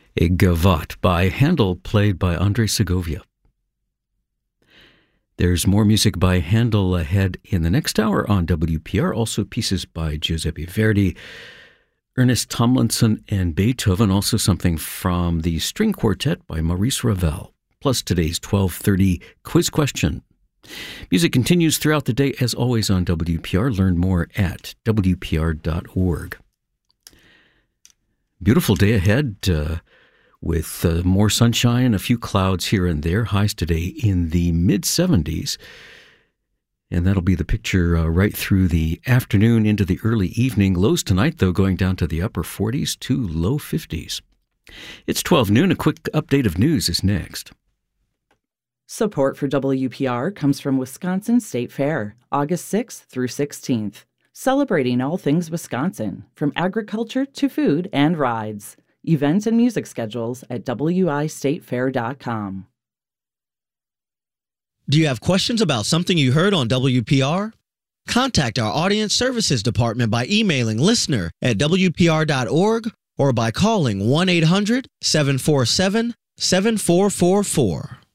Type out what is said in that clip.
A Gavotte by Handel, played by Andrei Segovia. There's more music by Handel ahead in the next hour on WPR. Also pieces by Giuseppe Verdi, Ernest Tomlinson, and Beethoven. Also something from the String Quartet by Maurice Ravel. Plus today's 12:30 quiz question. Music continues throughout the day, as always, on WPR. Learn more at WPR.org. Beautiful day ahead with more sunshine, a few clouds here and there. Highs today in the mid-70s. And that'll be the picture right through the afternoon into the early evening. Lows tonight, though, going down to the upper 40s to low 50s. It's 12 noon. A quick update of news is next. Support for WPR comes from Wisconsin State Fair, August 6th through 16th. Celebrating all things Wisconsin, from agriculture to food and rides. Events and music schedules at wistatefair.com. Do you have questions about something you heard on WPR? Contact our Audience Services Department by emailing listener@wpr.org or by calling 1-800-747-7444.